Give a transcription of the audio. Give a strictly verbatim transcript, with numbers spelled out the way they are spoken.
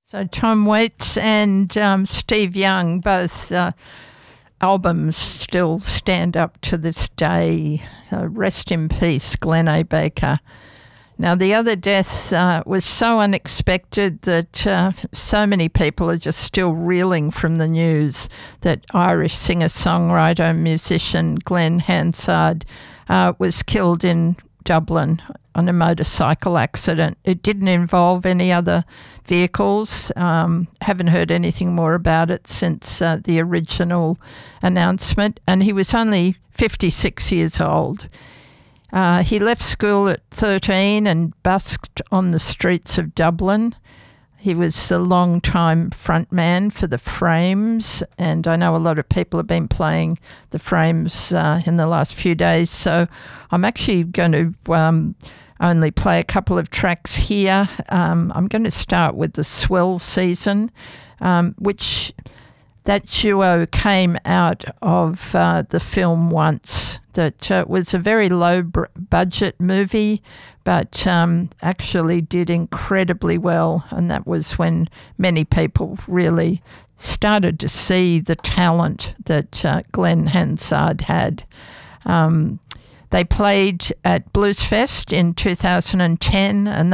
So Tom Waits and um, Steve Young, both uh, albums still stand up to this day. So rest in peace, Glenn A. Baker. Now, the other death uh, was so unexpected that uh, so many people are just still reeling from the news that Irish singer-songwriter and musician Glenn Hansard uh, was killed in Dublin on a motorcycle accident. It didn't involve any other vehicles. Um, haven't heard anything more about it since uh, the original announcement, and he was only fifty-six years old. Uh, he left school at thirteen and busked on the streets of Dublin. He was a long-time frontman for the Frames, and I know a lot of people have been playing the Frames uh, in the last few days, so I'm actually going to um, only play a couple of tracks here. Um, I'm going to start with the Swell Season, um, which that duo came out of uh, the film Once. That uh, was a very low-budget movie, but um, actually did incredibly well, and that was when many people really started to see the talent that uh, Glenn Hansard had. Um, they played at Bluesfest in two thousand ten, and